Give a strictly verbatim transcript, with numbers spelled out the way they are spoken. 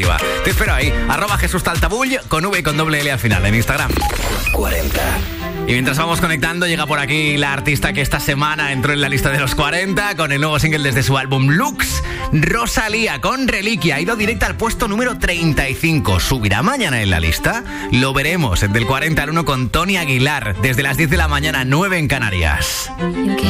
Te espero ahí, arroba Jesús Taltabull, con V y con doble L al final, en Instagram. cuarenta. Y mientras vamos conectando, llega por aquí la artista que esta semana entró en la lista de los cuarenta con el nuevo single desde su álbum Lux, Rosalía, con Reliquia. Ha ido directa al puesto número treinta y cinco. ¿Subirá mañana en la lista? Lo veremos, del cuarenta al uno con Tony Aguilar, desde las diez de la mañana, nueve en Canarias. You